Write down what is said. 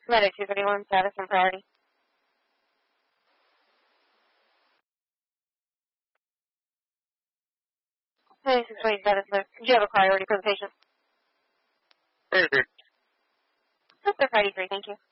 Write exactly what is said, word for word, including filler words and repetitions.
Medic two thirty-one, status and priority. Hey, six twenty status, sir. Do you have a priority for the patient? thirty-three. That's the priority three, thank you.